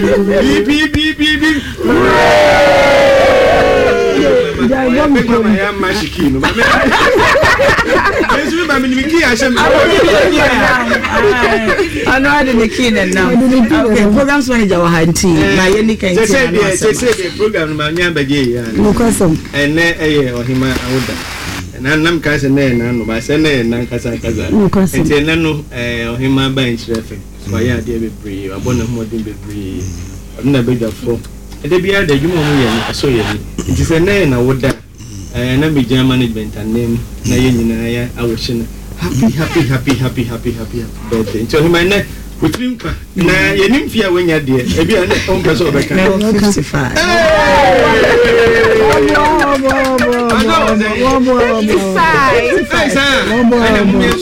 Programs manager wa hanti na ye ni kan say program ma nya baje ya and ohima awuda na nam ka se na no ba se na kasa ente na no ohima ba nchrefe so ya de bebre abona modin bebre na bedafo ede bia da dwuma mu ye no so ye ni enti se na woda na be jam management and name na ye nyina ya awohye happy birthday enti ohima na Kutrimpa na yenim fia wanya de e bia na on person obeka 55 55